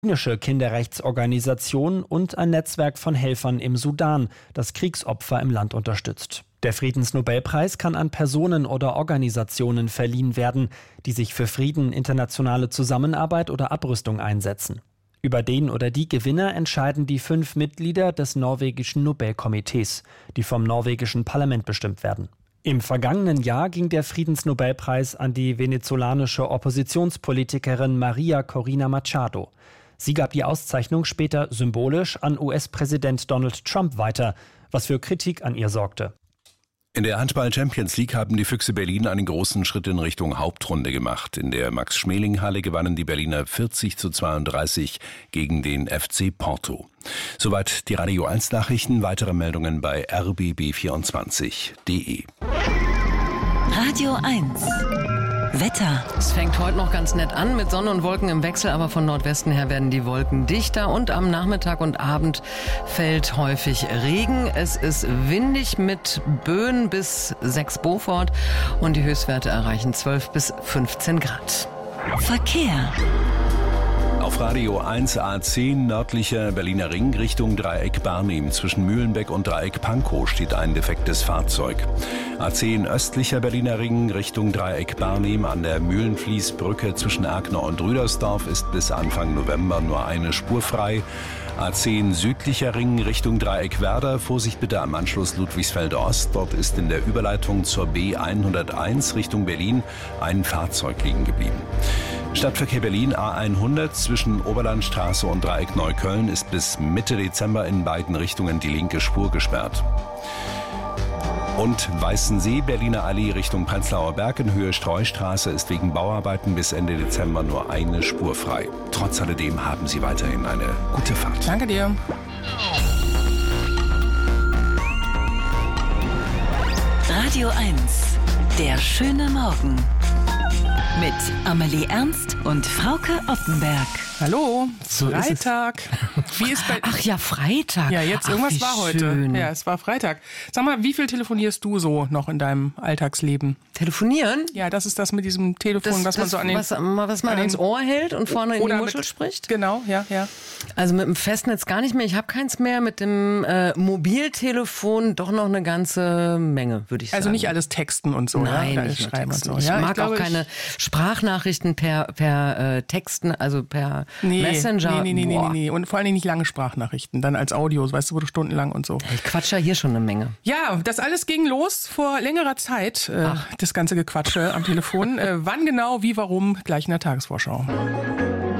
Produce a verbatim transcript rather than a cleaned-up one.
Italienische Kinderrechtsorganisation und ein Netzwerk von Helfern im Sudan, das Kriegsopfer im Land unterstützt. Der Friedensnobelpreis kann an Personen oder Organisationen verliehen werden, die sich für Frieden, internationale Zusammenarbeit oder Abrüstung einsetzen. Über den oder die Gewinner entscheiden die fünf Mitglieder des norwegischen Nobelkomitees, die vom norwegischen Parlament bestimmt werden. Im vergangenen Jahr ging der Friedensnobelpreis an die venezolanische Oppositionspolitikerin Maria Corina Machado. Sie gab die Auszeichnung später symbolisch an U S-Präsident Donald Trump weiter, was für Kritik an ihr sorgte. In der Handball-Champions League haben die Füchse Berlin einen großen Schritt in Richtung Hauptrunde gemacht. In der Max-Schmeling-Halle gewannen die Berliner vierzig zu zweiunddreißig gegen den F C Porto. Soweit die Radio eins Nachrichten. Weitere Meldungen bei r b b vierundzwanzig punkt d e. Radio eins. Wetter. Es fängt heute noch ganz nett an mit Sonne und Wolken im Wechsel, aber von Nordwesten her werden die Wolken dichter und am Nachmittag und Abend fällt häufig Regen. Es ist windig mit Böen bis sechs Beaufort und die Höchstwerte erreichen zwölf bis fünfzehn Grad. Verkehr. Auf Radio eins A zehn nördlicher Berliner Ring Richtung Dreieck Barnim. Zwischen Mühlenbeck und Dreieck Pankow steht ein defektes Fahrzeug. A zehn östlicher Berliner Ring Richtung Dreieck Barnim an der Mühlenfließbrücke zwischen Erkner und Rüdersdorf ist bis Anfang November nur eine Spur frei. A zehn südlicher Ring Richtung Dreieck Werder. Vorsicht bitte am Anschluss Ludwigsfelde Ost. Dort ist in der Überleitung zur B hunderteins Richtung Berlin ein Fahrzeug liegen geblieben. Stadtverkehr Berlin A hundert zwischen Oberlandstraße und Dreieck Neukölln ist bis Mitte Dezember in beiden Richtungen die linke Spur gesperrt. Und Weißensee, Berliner Allee Richtung Prenzlauer Berg in Höhe Streustraße ist wegen Bauarbeiten bis Ende Dezember nur eine Spur frei. Trotz alledem haben Sie weiterhin eine gute Fahrt. Danke dir. Radio eins. Der schöne Morgen. Mit Amelie Ernst und Frauke Oppenberg. Hallo, So ist es. Freitag. Wie ist bei Ach ja, Freitag. Ja, jetzt Ach, irgendwas wie war heute. schön. Ja, es war Freitag. Sag mal, wie viel telefonierst du so noch in deinem Alltagsleben? Telefonieren? Ja, das ist das mit diesem Telefon, was man so an den... was, was man an den- ans Ohr hält und vorne in die oder Muschel mit- spricht? Genau, ja, ja. Also mit dem Festnetz gar nicht mehr. Ich habe keins mehr. Mit dem äh, Mobiltelefon doch noch eine ganze Menge, würde ich sagen. Also nicht alles texten und so, Nein, ja? nicht nur Schreiben texten. und so. Ich ja, mag glaube, auch keine Sprachnachrichten per, per äh, Texten, also per nee, Messenger. Nee, nee, nee, nee, Boah. nee. Und vor allen Dingen nicht lange Sprachnachrichten, dann als Audio, weißt du, wo du stundenlang und so. Ich quatsch ja hier schon eine Menge. Ja, das alles ging los vor längerer Zeit, äh, das ganze Gequatsche am Telefon. äh, wann genau, wie, warum, gleich in der Tagesvorschau.